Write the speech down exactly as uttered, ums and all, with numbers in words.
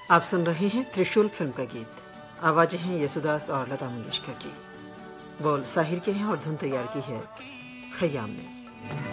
आप सुन रहे हैं त्रिशूल फिल्म का गीत। आवाजें हैं यशुदास और लता मंगेशकर की। बोल साहिर के हैं और धुन तैयार की है खयाम ने।